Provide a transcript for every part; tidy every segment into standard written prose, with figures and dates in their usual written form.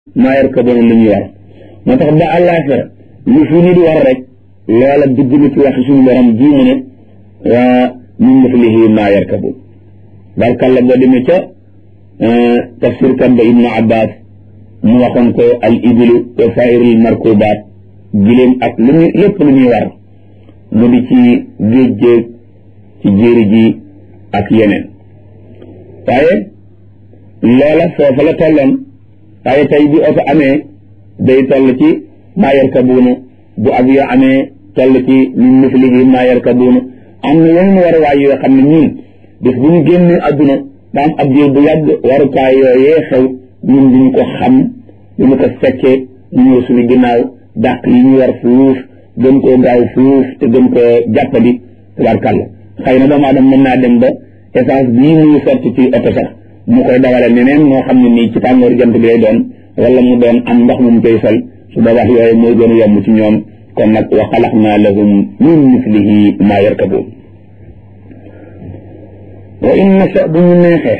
maa yarkabuuna lu ñuy war moo tax ba àllaaxira lu fi nit war rek loola dugg na ci waxi suñu borom ji mu ne min mislihi maa yarkabuun barkalla boo demee ca tafsir kat ba Ibnu Abbas mu waxoon ko al ibilu wa saa'iril markubaat giléem ak lu ñu lépp lu ñuy war mu di ci géej géej ci jéeri ji ak yeneen waaye loola foofa la tolloon waaye tey bi oto amee day toll ci maa yarkabuuna bu avion amee toll ci min mislihi maa yarkabuuna am na yeneen waruwaay yoo xam ne ñun bés bu ñu génnee adduna ba am ab diir bu yàgg warukaay yooyee xew ñun duñu ko xam duñu ko fekkee ñu ñëw suñu ginnaaw dàq yi ñu war fuuf gën koo gaaw fuuf te gën koo jàppandi tabarkàlla xëy na doomu aadama mën naa dem ba essence bii muy sotti ci oto sax mu koy dawale neneen moo xam ne nii ci tàngoor jant bi lay doon wala mu doon am ndox mu mu koy sol su boobaa yooyu mooy gën a yomb ci ñoom kon nag wa xalaqnaa lahum min mislihi maa yarkabuun wa in nasha bu ñu neexee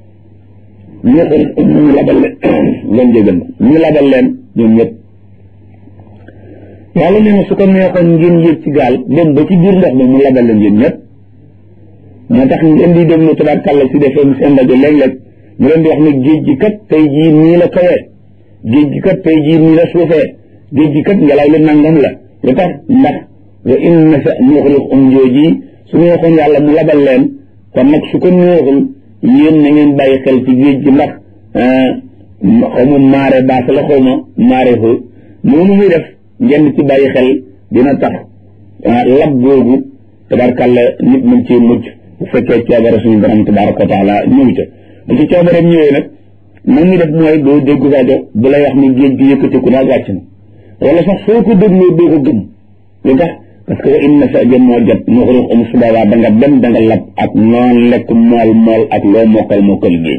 ñu labal leen jégal ñu labal leen ñoom ñëpp yàlla nee na su ko neexoon ngeen yéeg ci gaal dem ba ci biir ndox mi mu labal leen yéen ñëpp moo tax ngeen di déglu tabarkàlla si defee seen rajo léeg-léeg mu leen di wax ne géej gi kat tey jii nii la kawee géej gi kat tey jii nii la suufee géej gi kat ngelaw li nangam la lu tax ndax wa in nasha nuxriqhum jooji su neexoon yàlla mu labal leen kon nag su ko neexul yéen na ngeen bàyyi xel ci géej gi ndax xaw ma maare baas la xaw ma maare xóot noonu muy def ngeen ci bàyyi xel dina tax lab googu tabarkàlla nit mën ci mucc bu fekkee coobare suñu borom tabaraka wa taala ñëw ca bu ci coobareem ñëwee nag man ñu def mooy doo dégg rajo bu lay wax ni géej gi yëkkatiku naa wàcc na wala sax soo ko dégloo doo ko gëm lu tax parce que wa in nasha jëm moo jot nuxriqhum su boobaa da nga dem da nga lab ak noon lekk mool ak loo mokkal géej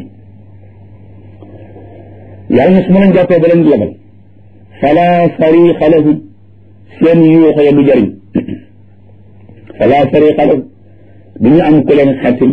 yàlla na su ma leen jàppee ba leen labal fala sariqa lahum seen yuuxo ya du jëriñ fala sariqa lahum du ñu am ku leen xetil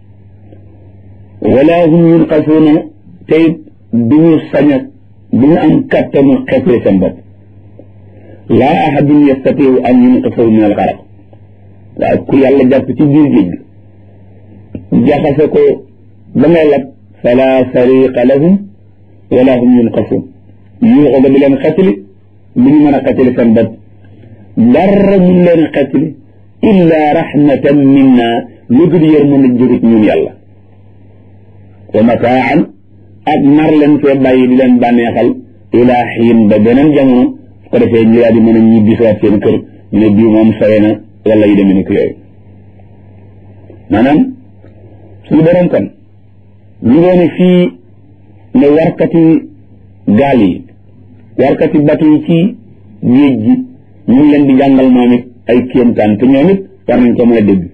wala hum yunqasuuna tey du ñu sañ a du ñu am kattanu xetli seen bopp laa ahadun yastatiu an yunqisahu min alxaraq waaw ku yàlla jàpp ci biir géej gi jaxase ko ba ngay lab fala sariqa lahum wala hum yunqasuun yuuxo ga di leen xetli du ñu mën a xetli seen bopp dara mun leen xetli illa rahmatan minna lu dul yërmande jóge ci ñun yàlla wa mataan ak nar leen fee bàyyi di leen bànneexal ilaa xiin ba beneen jamono su ko defee ñu daal di mën a ñibbi siwaat seen kër ñu ne bii moom sore na wala yu demee ni ko yooyu maanaam suñu borom kon ñu doon fii ne warkati gaal yi warkati batu yi ci géej gi ñu ngi leen di jàngal moom it ay kéemtaan te ñoom it war nañ ko mën a dégg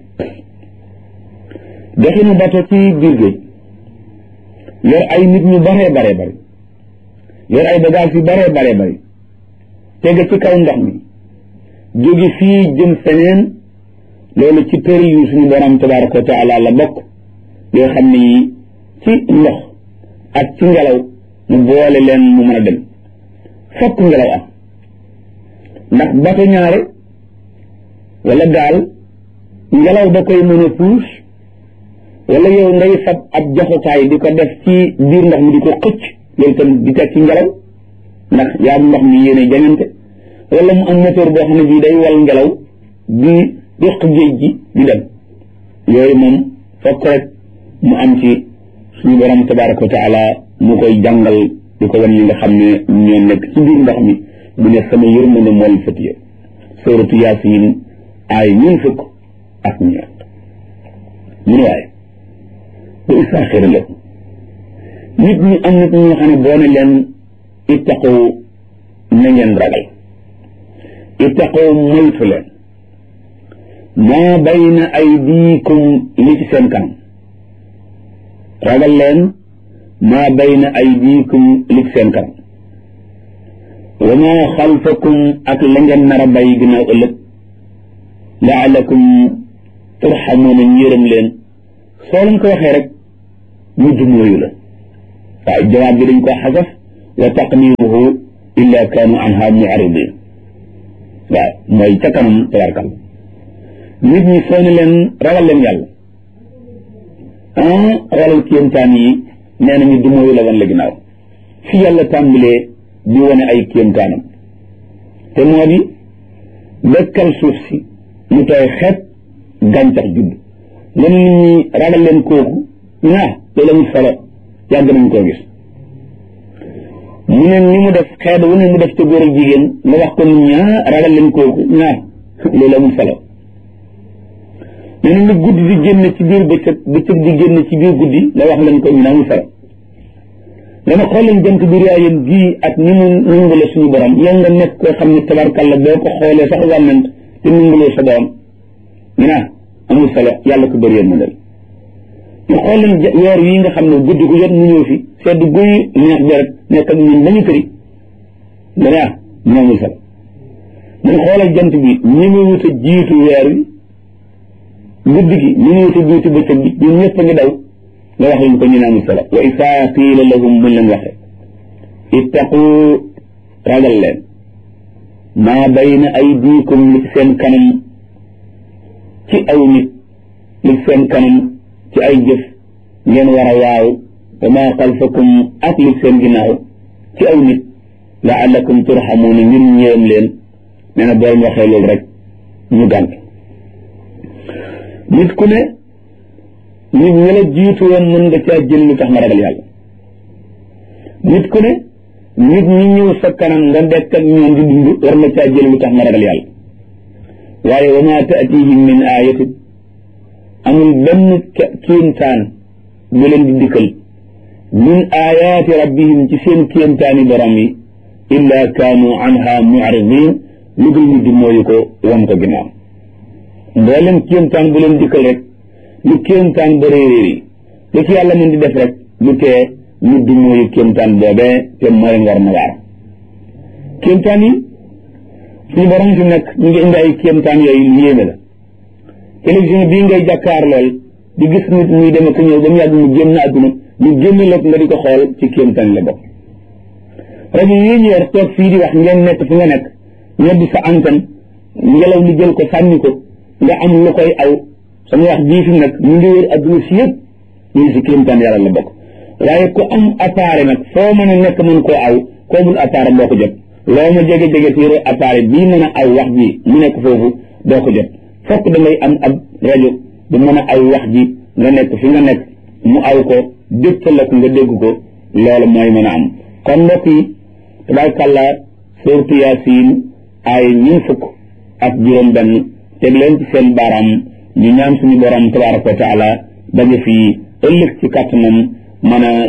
doxinu bato ci biir géej yor ay nit ñu baree bari yor ay bagages yu baree bari tege ci kaw ndox mi jóge fii jëm feneen loolu ci tëri yu suñu borom tabaraka wa taala la bokk yoo xam ne yi ci ndox ak ci ngelaw mu boole leen mu mën a dem fokk ngelaw am ndax bato ñaare wala gaal ngelaw da koy mën a puus wala yow ngay fab ab joxukaay di ko def ci biir ndox mi di ko xëcc loolu tam di teg ci ngelaw ndax yaa ndox mi yéene jañante wala mu am moteur boo xam ne bii day wal ngelaw di yëq géej gi di dem yooyu moom fokk rek mu am ci suñu borom tabaraka wa taala mu koy jàngal di ko wan ñi nga xam ne ñoo nekk ci biir ndox mi mu ne sama yërmande mool fatiye suratu Yaasin ay ñun fukk ak ñeent mu ne waaye ba istaaxira la nit ñi am nit ñi nga xam ne boo ne leen ittaqu na ngeen ragal ittaqu moytu leen maa bayna aydiikum li ci seen kanam ragal leen maa bayna aydiikum li ci seen kanam wa maa xalfakum ak la ngeen nar a bay ginnaaw ëllëg laalakum turxamuuna yërëm leen soo leen ko waxee rek mu dumóoyu la waaye jawaab bi dañ ko xasaf wa taqdiruhu illa kaanu anha mu'ridin waaw mooy ca kanam tabarkal nit ñi soo ne leen ragal leen yàlla ragal kéemtaan yi nee nañu du mooyu la wan la ginnaaw fi yàlla tàmbalee di wane ay kéemtaanam te moo di dëkkal suuf si mu tooy xeet gàncax judd nga ne nit ñi ragal leen kooku loolu amul solo yàgg nañ koo gis mu ne ni mu def xeet wu ne mu def ca góor ak jigéen nga wax ko nit ñi ragal leen kooku loolu amul solo nee na lu guddi di génn ci biir bëccëg bëccëg di génn ci biir guddi nga wax leen ko ñu amul solo nga ne xool leen jant bi riyaayam gii ak ni mu nungale suñu borom yow nga nekk koo xam ne tabarkalla boo ko xoolee sax wànnant te nungalee sa borom ñu amul solo yàlla ko bëri yéen ma dal ñu xool leen weer yi nga xam ne guddi gu jot mu ñëw fi sedd guy neex bi rek nekk ak ñun nañu këri nga ne ñu amul solo mun xoolal jant bi ñi mu wut a jiitu weer wi guddi gi ñi mu wut a jiitu bëccëg bi ñun ñëpp a ngi daw nga wax leen ko ñu ne amul solo wa isaa qiila lahum buñ leen waxee ittaqu ragal leen maa bayna aydiikum li ci seen kanam ci aw nit li ci seen kanam ci ay jëf ngeen war a waaw wa maa xalfakum ak li seen ginnaaw ci aw nit la'allakum turhamuuna ngir ñëwam leen nee na boo waxee loolu rek ñu gànt nit ku ne nit ñi la jiitu woon mën nga caa jël lu tax nga ragal yàlla nit ku ne nit ñi ñëw sa kanam nga dekk ak ñoom di dund war nga caa jël lu tax nga ragal yàlla waaye wa maa ta'tiihim min aayatin amul benn kéemtaan bu leen di dikkal min aayaati rabbihim ci seen kéemtaani borom yi illa kaanu anha mu'ridin lu dul ñu di mooyu ko wan ko ginnaaw mboolem kéemtaan bu leen dikkal rek lu kéemtaan ba réeréer yi lu ci yàlla mën di def rek lu tee ñu di mooyu kéemtaan boobee te mooy war na waar kéemtaan yi suñu borom fi nekk ñu ngi indi ay kéemtaan yooyu lu yéeme la télévision bii ngay jàkkaar lool di gis nit muy dem ak ñëw ba mu yàgg mu génn àdduna ñu génn lépp nga di ko xool ci kéemtaan la bokk rajo yi ñu yor toog fii di wax ngeen nekk fi nga nekk ñoddi sa antenne ngelaw li jël ko sànni ko nga am lu koy aw sama wax bii fi nag ñu ngi wër àdduna si yëpp ñu ngi si kéemtaan yàlla la bokk waaye ku am appareil nag foo mën a nekk mën koo aw koo bul appareil doo ko jot loo ma jege-jege ci yore appareil bii mën a aw wax ji mu nekk foofu doo ko jot fokk da ngay am ab rajo bu mën a aw wax ji nga nekk fi nga nekk mu aw ko dégtal la ko nga dégg ko loolu mooy mën a am kon mbokk yi tabaarkalla suuratu Yaasiin ay 20 teg leen ci seen baaraam ñu ñaan suñu borom tabaaraka wa taala daje fii ëllëg ci kàttanam mën a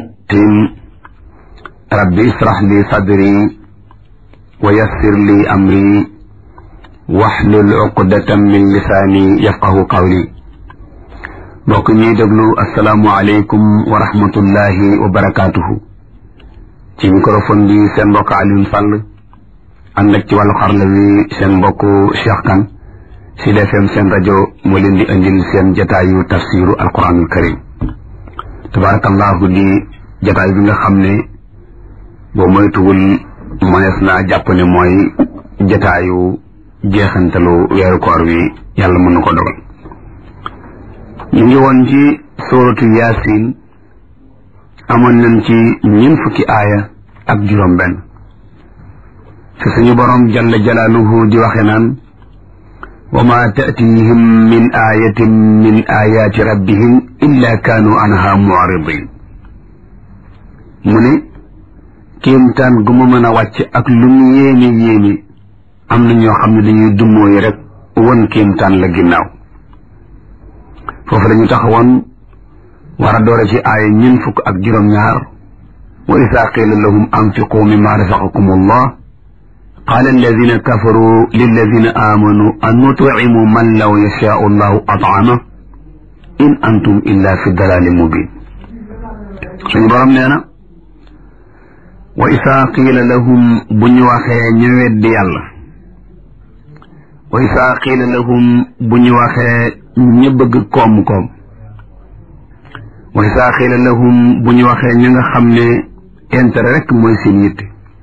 rabbi israh li sadri wa yassir li amri wahlul uqdatan min lisaani yafqahu qawli mbokk ñuy déglu asalaamu aleykum wa rahmatullahi wa barakaatuhu ci microphone bi seen mbokk Alioune Sall ànd ak ci wàllu xarala wi seen mbokk Cheikh Kane Sud FM seen rajo moo leen di indil seen jataayu tafsiru alquranul karim tabarakallahu di jataay bi nga xam ne boo moytuwul mënees naa jàpp ne mooy jataayu jeexantalu weeru koor wi yàlla mën na ko dogal ñu ngi woon ci suuratu Yaasin amoon nañ ci 20 fukki aaya ak juróom benn fi suñu borom jalla jalaaluhu di waxe naan wa ma ta'tihim min ayatin min ayati rabbihim illa kaanu anha mu'ridin mu ne kéemtaan gu ma mën a wàcc ak lu mu yéene yéene am na ñoo xam ne dañuy dummóoyi rek won kéemtaan la ginnaaw foofu dañu taxawoon war a doore ci aaya 20 fukk ak juróom ñaar wa isaa qiila lahum anfiqu mimma razaqakum allah qaala alladina kafaru lilladina amanu an nut'imu man law yashaau allahu at'ama in antum illa fi dalalin mubin suñu borom nee na wa isaa qiila lahum bu ñu waxee ñu weddi yàlla wa isaa qiila lahum bu ñu waxee ñu bëgg koom-koom wa isaa qiila lahum bu ñu waxee ñi nga xam ne intérêt rek mooy seen yitte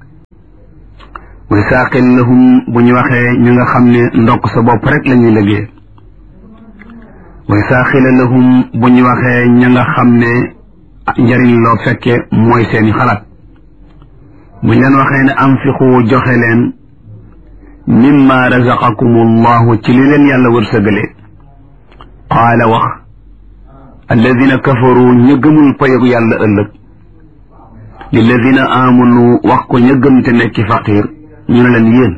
wa saaqil lahum bu ñu waxee ñu nga xam ne ndokk sa bopp rek la ñuy liggéey wa saaxila lahum bu ñu waxee ña nga xam ne njariñ loo fekke mooy seeni xalaat buñ leen waxee ne anfiqu joxe leen mimma razaqakumullahu ci li leen yàlla wërsëgale qaala wax alladina kafaru ña gëmul payogu yàlla ëllëg lilladina amanu wax ko ña gëm te nekki faqir ñu ne leen yéen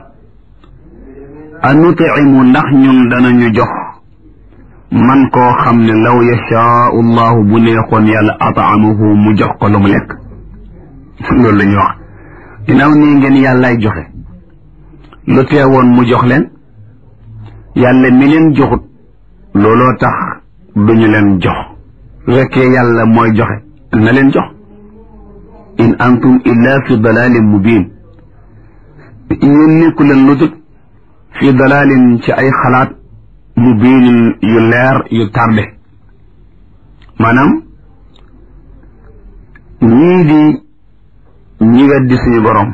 anutimu ndax ñun danañu jox man koo xam ne law yashaau llahu bu neexoon yàlla ataamahu mu jox ko lu mu lekk loolu la ñuy wax ginnaaw nii ngeen yàllaay joxe lu teewoon mu jox leen yàlla mi leen joxut looloo tax duñu leen jox su fekkee yàlla mooy joxe na leen jox in antum illa fi dalalin mubin yéen nekku leen lu dut fi dalalin ci ay xalaat mubinin yu leer yu tardé maanaam ñii di ñi weddi suñu borom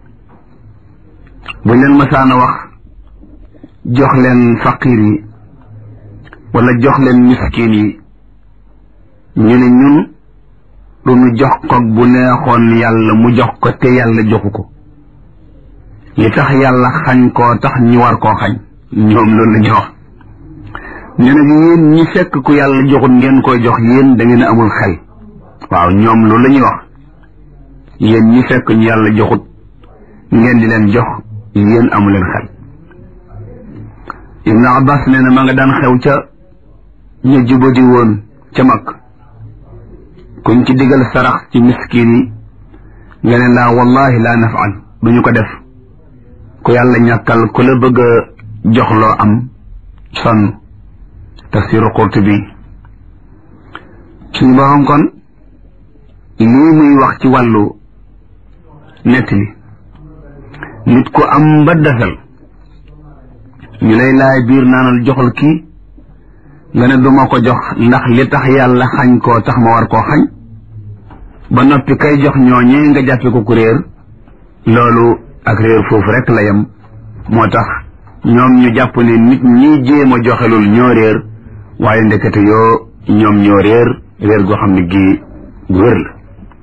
buñ leen masaana wax jox leen faqir yi wala jox leen miskin yi ñu ne ñun duñu jox ko bu neexoon yàlla mu jox ko te yàlla joxu ko li tax yàlla xañ koo tax ñu war koo xañ ñoom loolu la ñu wax ne nag yéen ñi fekk ku yàlla joxut ngeen koy jox yéen da ngeen amul xel waaw ñoom loolu la ñuy wax yéen ñi fekk ñu yàlla joxut ngeen di leen jox yéen amu leen xel Ibn Abbas nee na ma nga daan xew ca ñu jubadi woon ca mag kuñ ci digal sarax ci miskin yi nga ne laa wallahi laa nafal duñu ko def ku yàlla ñàkkal ku la bëgg a jox loo am sonn tafsiru Qurtubi suñu borom kon lii muy wax ci wàllu nett li nit ku am ba desal ñu lay laay biir naanal joxal kii nga ne duma ko jox ndax li tax yàlla xañ koo tax ma war koo xañ ba noppi kay jox ñooñee nga jàppe ko ku réer loolu ak réer foofu rek la yem moo tax ñoom ñu jàpp ne nit ñi jéem a joxelul ñoo réer waaye ndekete yoo ñoom ñoo réer goo xam ne gi gu wér la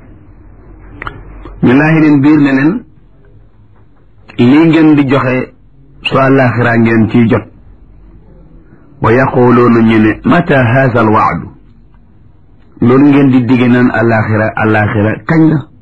ñu laaxi leen biir ne leen lii ngeen di joxe su àllaaxira ngeen ciy jot wa yaquluuna ñu ne mata haza al waadu loolu ngeen di digge naan àllaaxira kañ la